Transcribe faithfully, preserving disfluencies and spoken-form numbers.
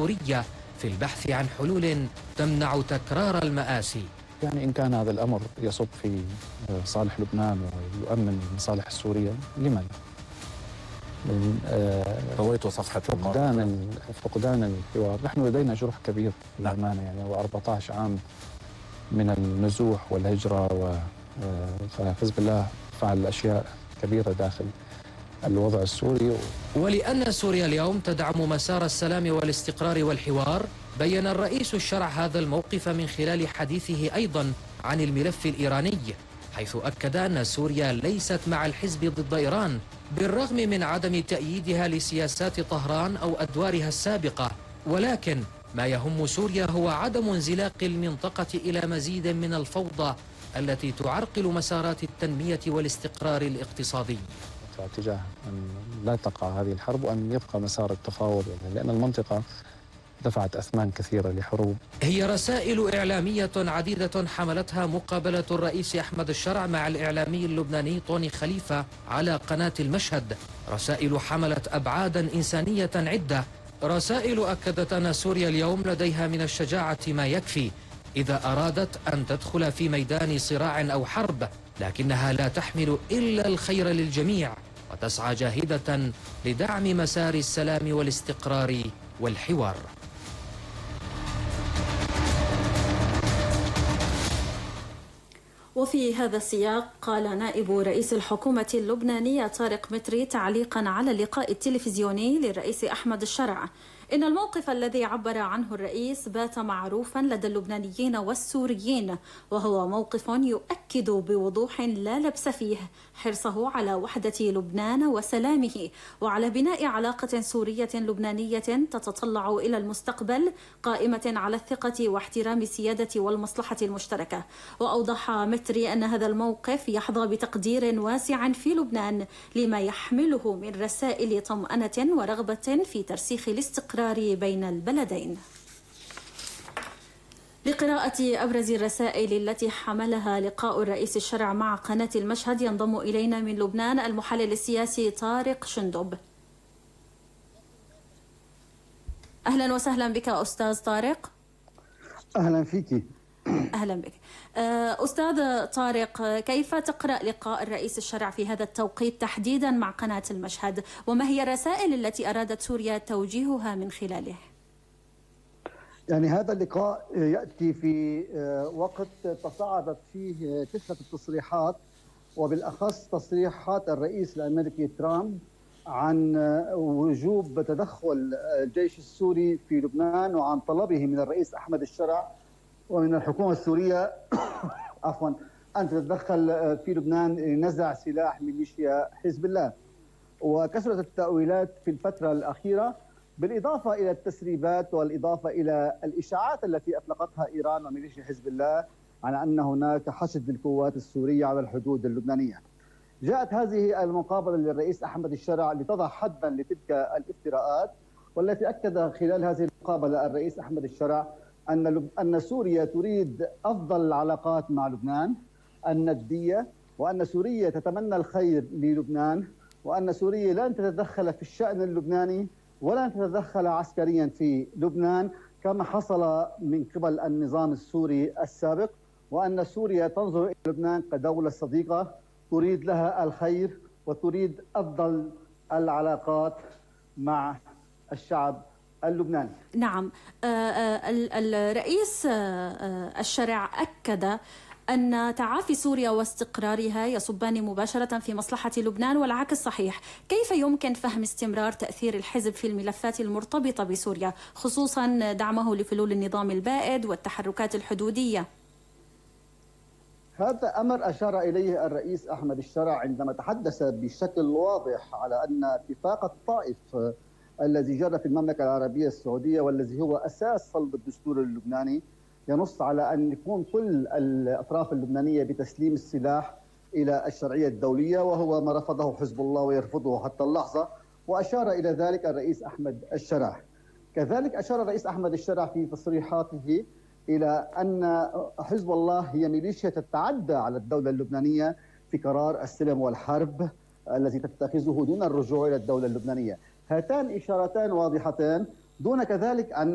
السورية في البحث عن حلول تمنع تكرار المآسي. يعني إن كان هذا الأمر يصب في صالح لبنان ويؤمن المصالح السورية لما لا؟ رويتوا صفحة فقدان فقدان الحوار. نحن لدينا جرح كبير للأمانة، يعني وأربعة عشر عام من النزوح والهجرة، وحزب الله فعل أشياء كبيرة داخل الوضع السوري. ولأن سوريا اليوم تدعم مسار السلام والاستقرار والحوار، بيّن الرئيس الشرع هذا الموقف من خلال حديثه أيضا عن الملف الإيراني، حيث أكد أن سوريا ليست مع الحزب ضد إيران بالرغم من عدم تأييدها لسياسات طهران أو أدوارها السابقة، ولكن ما يهم سوريا هو عدم انزلاق المنطقة إلى مزيد من الفوضى التي تعرقل مسارات التنمية والاستقرار الاقتصادي. اتجاه أن لا تقع هذه الحرب وأن يبقى مسار التفاوض، لأن المنطقة دفعت أثمان كثيرة لحروب. هي رسائل إعلامية عديدة حملتها مقابلة الرئيس أحمد الشرع مع الإعلامي اللبناني طوني خليفة على قناة المشهد، رسائل حملت أبعادا إنسانية عدة، رسائل أكدت أن سوريا اليوم لديها من الشجاعة ما يكفي إذا أرادت أن تدخل في ميدان صراع أو حرب، لكنها لا تحمل إلا الخير للجميع وتسعى جاهدة لدعم مسار السلام والاستقرار والحوار. وفي هذا السياق قال نائب رئيس الحكومة اللبنانية طارق متري تعليقا على اللقاء التلفزيوني للرئيس أحمد الشرع إن الموقف الذي عبر عنه الرئيس بات معروفا لدى اللبنانيين والسوريين، وهو موقف يؤكد بوضوح لا لبس فيه حرصه على وحدة لبنان وسلامه وعلى بناء علاقة سورية لبنانية تتطلع إلى المستقبل قائمة على الثقة واحترام السيادة والمصلحة المشتركة. وأوضح متري أن هذا الموقف يحظى بتقدير واسع في لبنان لما يحمله من رسائل طمأنة ورغبة في ترسيخ الاستقرار بين البلدين. لقراءة أبرز الرسائل التي حملها لقاء الرئيس الشرع مع قناة المشهد ينضم إلينا من لبنان المحلل السياسي طارق شندب. أهلا وسهلا بك أستاذ طارق. أهلا فيك. أهلا بك أستاذ طارق، كيف تقرأ لقاء الرئيس الشرع في هذا التوقيت تحديدا مع قناة المشهد، وما هي الرسائل التي أرادت سوريا توجيهها من خلاله؟ يعني هذا اللقاء يأتي في وقت تصاعدت فيه كثرة التصريحات، وبالأخص تصريحات الرئيس الأمريكي ترامب عن وجوب تدخل الجيش السوري في لبنان وعن طلبه من الرئيس أحمد الشرع ومن الحكومة السورية عفوا أن تتدخل في لبنان لنزع سلاح ميليشيا حزب الله. وكثرت التأويلات في الفترة الأخيرة بالإضافة إلى التسريبات والإضافة إلى الإشاعات التي أطلقتها إيران وميليشيا حزب الله على أن هناك حشد للقوات السورية على الحدود اللبنانية. جاءت هذه المقابلة للرئيس أحمد الشرع لتضع حدا لتلك الافتراءات، والتي أكد خلال هذه المقابلة الرئيس أحمد الشرع أن أن سوريا تريد أفضل العلاقات مع لبنان الندية، وأن سوريا تتمنى الخير للبنان، وأن سوريا لن تتدخل في الشأن اللبناني ولن تتدخل عسكريا في لبنان كما حصل من قبل النظام السوري السابق، وأن سوريا تنظر إلى لبنان كدولة صديقة تريد لها الخير وتريد أفضل العلاقات مع الشعب اللبناني. نعم، الرئيس الشرع أكد أن تعافي سوريا واستقرارها يصبان مباشرة في مصلحة لبنان والعكس صحيح. كيف يمكن فهم استمرار تأثير الحزب في الملفات المرتبطة بسوريا، خصوصا دعمه لفلول النظام البائد والتحركات الحدودية؟ هذا أمر أشار إليه الرئيس أحمد الشرع عندما تحدث بشكل واضح على أن اتفاق الطائف الذي جرى في المملكة العربية السعودية والذي هو أساس صلب الدستور اللبناني ينص على أن يكون كل الأطراف اللبنانية بتسليم السلاح إلى الشرعية الدولية، وهو ما رفضه حزب الله ويرفضه حتى اللحظة، وأشار إلى ذلك الرئيس أحمد الشرع. كذلك أشار الرئيس أحمد الشرع في تصريحاته إلى أن حزب الله هي ميليشيا تتعدى على الدولة اللبنانية في قرار السلم والحرب الذي تتخذه دون الرجوع إلى الدولة اللبنانية. هاتان إشارتان واضحتان، دون كذلك أن